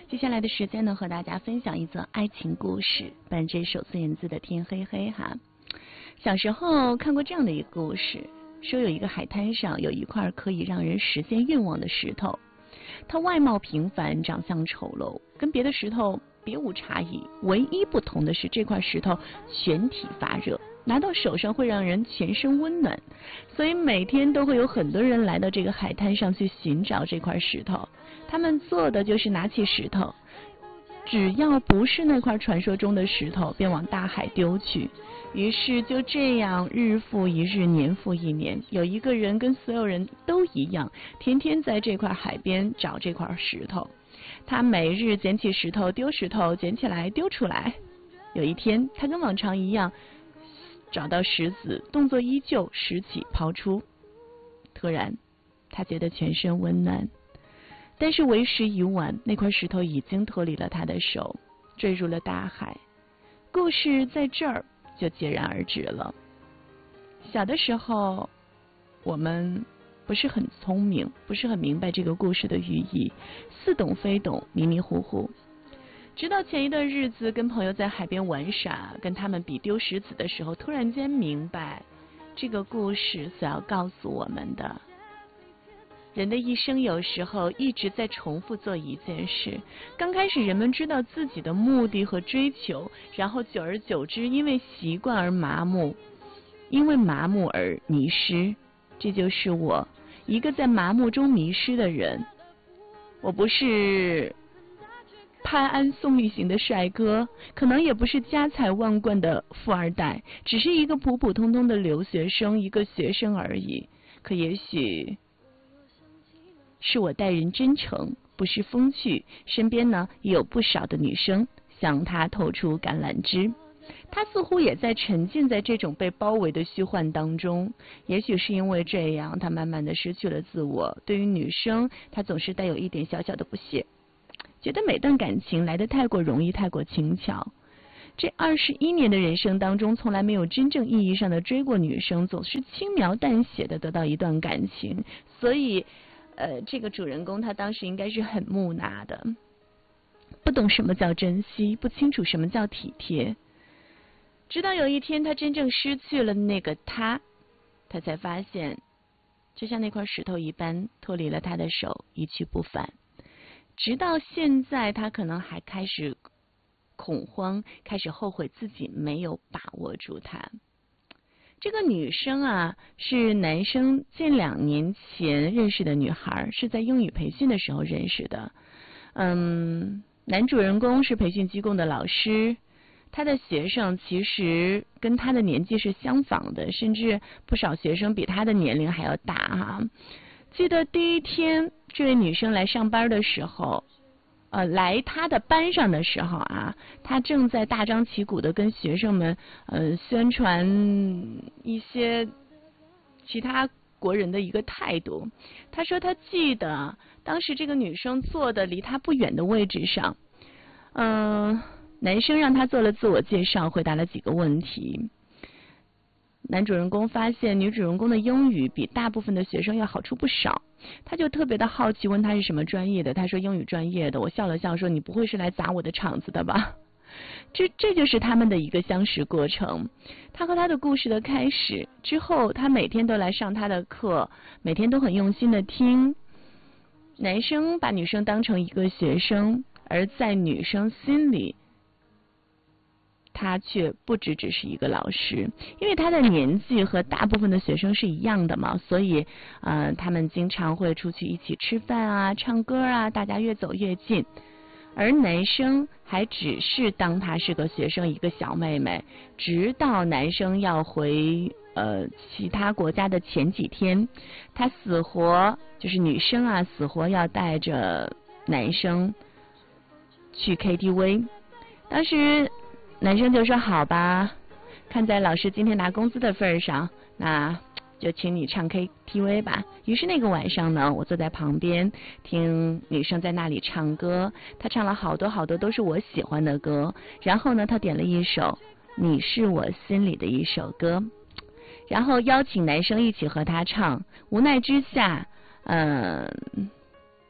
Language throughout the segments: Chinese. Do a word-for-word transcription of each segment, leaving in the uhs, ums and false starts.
接下来的时间呢，和大家分享一则爱情故事，伴这首孙燕姿的《天黑黑》哈。小时候看过这样的一个故事，说有一个海滩上有一块可以让人实现愿望的石头，它外貌平凡，长相丑陋，跟别的石头别无差异，唯一不同的是这块石头全体发热，拿到手上会让人全身温暖，所以每天都会有很多人来到这个海滩上去寻找这块石头。他们做的就是拿起石头，只要不是那块传说中的石头，便往大海丢去。于是就这样日复一日，年复一年，有一个人跟所有人都一样，天天在这块海边找这块石头。他每日捡起石头丢石头，捡起来丢出来。有一天他跟往常一样找到石子，动作依旧，拾起抛出。突然他觉得全身温暖，但是为时已晚，那块石头已经脱离了他的手，坠入了大海。故事在这儿就戛然而止了。小的时候我们不是很聪明，不是很明白这个故事的寓意，似懂非懂，迷迷糊糊。直到前一段日子跟朋友在海边玩耍，跟他们比丢石子的时候，突然间明白这个故事所要告诉我们的。人的一生有时候一直在重复做一件事，刚开始人们知道自己的目的和追求，然后久而久之因为习惯而麻木，因为麻木而迷失。这就是我，一个在麻木中迷失的人。我不是潘安宋玉型的帅哥，可能也不是家财万贯的富二代，只是一个普普通通的留学生，一个学生而已。可也许是我待人真诚，不失风趣，身边呢也有不少的女生向他透出橄榄枝。他似乎也在沉浸在这种被包围的虚幻当中，也许是因为这样，他慢慢的失去了自我。对于女生，他总是带有一点小小的不屑，觉得每段感情来得太过容易，太过轻巧。这二十一年的人生当中，从来没有真正意义上的追过女生，总是轻描淡写的得到一段感情，所以呃，这个主人公他当时应该是很木讷的，不懂什么叫珍惜，不清楚什么叫体贴。直到有一天他真正失去了那个他，他才发现就像那块石头一般脱离了他的手，一去不返。直到现在他可能还开始恐慌，开始后悔自己没有把握住他。这个女生啊，是男生近两年前认识的女孩，是在英语培训的时候认识的。嗯，男主人公是培训机构的老师，他的学生其实跟他的年纪是相仿的，甚至不少学生比他的年龄还要大哈。记得第一天这位女生来上班的时候，呃，来他的班上的时候啊，他正在大张旗鼓的跟学生们呃宣传一些其他国人的一个态度。他说他记得当时这个女生坐的离他不远的位置上，嗯、呃，男生让他做了自我介绍，回答了几个问题。男主人公发现女主人公的英语比大部分的学生要好出不少，他就特别的好奇，问他是什么专业的。他说英语专业的。我笑了笑说，你不会是来砸我的场子的吧？这这就是他们的一个相识过程。他和他的故事的开始之后，他每天都来上他的课，每天都很用心的听。男生把女生当成一个学生，而在女生心里他却不只只是一个老师，因为他的年纪和大部分的学生是一样的嘛，所以呃，他们经常会出去一起吃饭啊，唱歌啊，大家越走越近。而男生还只是当他是个学生，一个小妹妹，直到男生要回呃其他国家的前几天，他死活就是女生啊，死活要带着男生去 K T V。 当时男生就说好吧，看在老师今天拿工资的份上，那就请你唱 K T V 吧。于是那个晚上呢，我坐在旁边听女生在那里唱歌，她唱了好多好多都是我喜欢的歌，然后呢她点了一首你是我心里的一首歌，然后邀请男生一起和她唱。无奈之下，嗯、呃，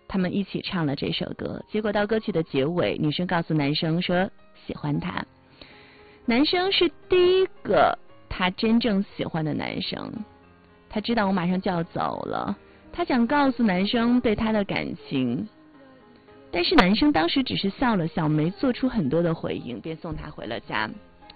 他们一起唱了这首歌，结果到歌曲的结尾，女生告诉男生说喜欢他。男生是第一个他真正喜欢的男生，他知道我马上就要走了，他想告诉男生对他的感情，但是男生当时只是笑了笑，没做出很多的回应，便送他回了家。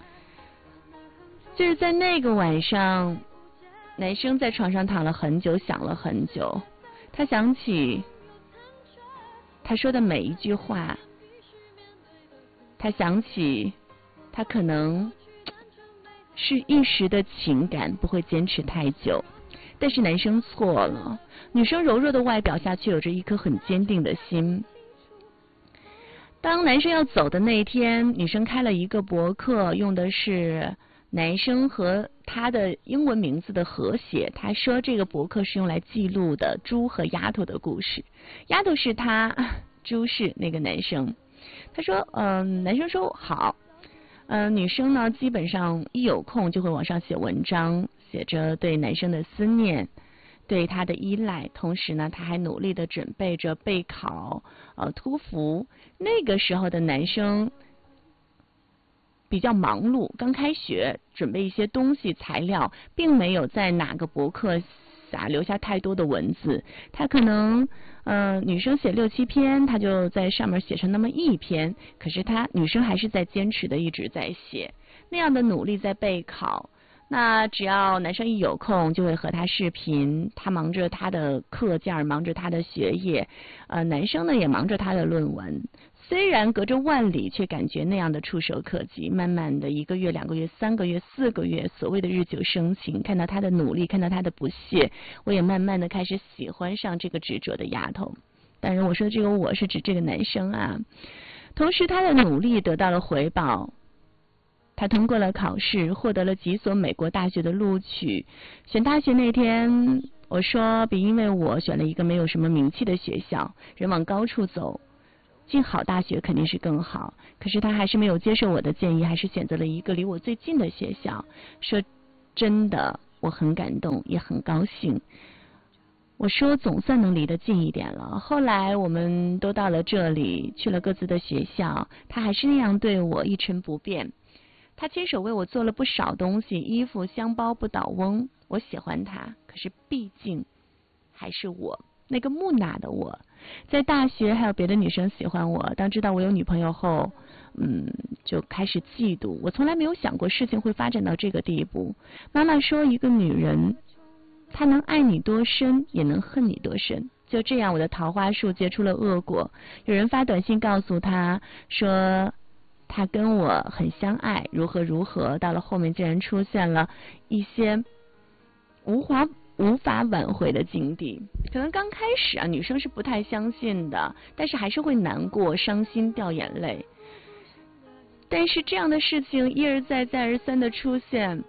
就是在那个晚上，男生在床上躺了很久，想了很久，他想起他说的每一句话，他想起他可能是一时的情感，不会坚持太久，但是男生错了，女生柔弱的外表下却有着一颗很坚定的心。当男生要走的那一天，女生开了一个博客，用的是男生和他的英文名字的合写，他说这个博客是用来记录的猪和丫头的故事，丫头是他，猪是那个男生。他说嗯、呃，男生说好，嗯、呃，女生呢基本上一有空就会往上写文章，写着对男生的思念，对他的依赖，同时呢他还努力的准备着备考呃托福。那个时候的男生比较忙碌，刚开学准备一些东西材料，并没有在哪个博客下留下太多的文字，他可能呃女生写六七篇，他就在上面写上那么一篇，可是他女生还是在坚持的一直在写，那样的努力在备考。那只要男生一有空就会和他视频，他忙着他的课件，忙着他的学业，呃男生呢也忙着他的论文，虽然隔着万里，却感觉那样的触手可及。慢慢的一个月两个月三个月四个月，所谓的日久生情，看到他的努力，看到他的不懈，我也慢慢的开始喜欢上这个执着的丫头。当然我说的这个我是指这个男生啊。同时他的努力得到了回报，他通过了考试，获得了几所美国大学的录取。选大学那天我说别因为我选了一个没有什么名气的学校，人往高处走，进好大学肯定是更好，可是他还是没有接受我的建议，还是选择了一个离我最近的学校。说真的，我很感动也很高兴，我说总算能离得近一点了。后来我们都到了这里，去了各自的学校，他还是那样对我一成不变。他亲手为我做了不少东西，衣服香包不倒翁。我喜欢他，可是毕竟还是我那个木讷的我。在大学还有别的女生喜欢我，当知道我有女朋友后嗯，就开始嫉妒。我从来没有想过事情会发展到这个地步。妈妈说一个女人她能爱你多深也能恨你多深。就这样我的桃花树结出了恶果。有人发短信告诉她说他跟我很相爱，如何如何，到了后面竟然出现了一些无法无法挽回的境地。可能刚开始啊，女生是不太相信的，但是还是会难过、伤心、掉眼泪。但是这样的事情一而再、再而三的出现，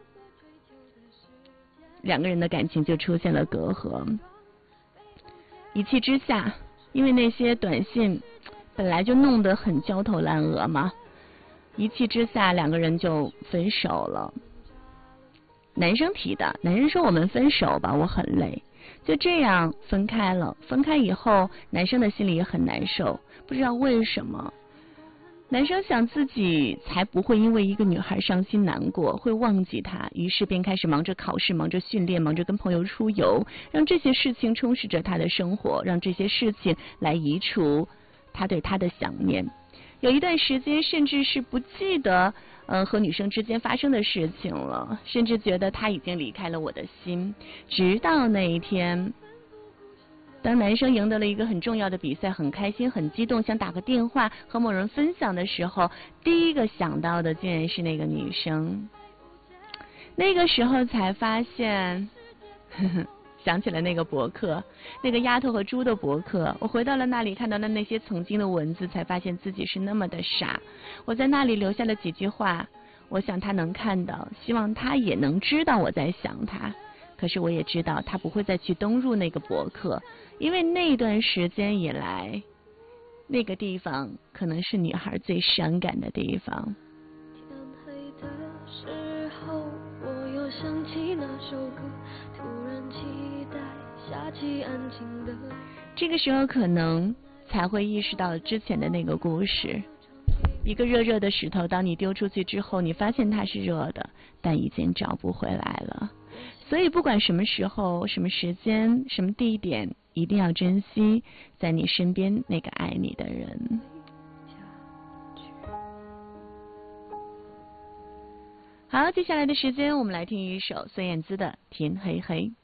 两个人的感情就出现了隔阂。一气之下，因为那些短信本来就弄得很焦头烂额嘛。一气之下，两个人就分手了。男生提的，男生说我们分手吧，我很累。就这样分开了。分开以后，男生的心里也很难受，不知道为什么。男生想自己才不会因为一个女孩伤心难过，会忘记她，于是便开始忙着考试，忙着训练，忙着跟朋友出游，让这些事情充实着他的生活，让这些事情来移除他对她的想念。有一段时间甚至是不记得呃和女生之间发生的事情了，甚至觉得他已经离开了我的心。直到那一天，当男生赢得了一个很重要的比赛，很开心很激动，想打个电话和某人分享的时候，第一个想到的竟然是那个女生。那个时候才发现呵呵想起了那个博客，那个丫头和猪的博客。我回到了那里，看到了那些曾经的文字，才发现自己是那么的傻。我在那里留下了几句话，我想他能看到，希望他也能知道我在想他。可是我也知道他不会再去登入那个博客，因为那段时间以来，那个地方可能是女孩最伤感的地方。 天黑的时候，我又想起那首歌，突然期待下起安静的。 这个时候可能才会意识到之前的那个故事。一个热热的石头，当你丢出去之后，你发现它是热的，但已经找不回来了。所以不管什么时候、什么时间、什么地点，一定要珍惜在你身边那个爱你的人。好，接下来的时间我们来听一首孙燕姿的《天黑黑》。